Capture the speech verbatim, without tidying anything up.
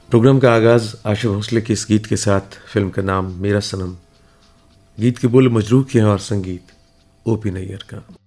Programme का आगाज़ आशा भोसले के इस गीत के साथ। फिल्म का नाम मेरा सनम। गीत के बोल मजरूह के हैं और संगीत ओ पी नैयर का।